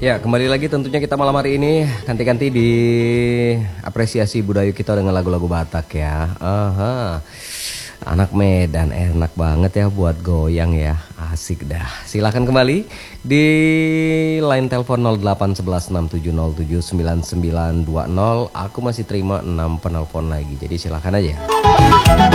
Ya, kembali lagi tentunya kita malam hari ini ganti-ganti di apresiasi budaya kita dengan lagu-lagu Batak ya. Aha. Anak Medan enak banget ya buat goyang ya. Asik dah. Silahkan kembali di line telepon 081167079920. Aku masih terima 6 penelpon lagi. Jadi silahkan aja.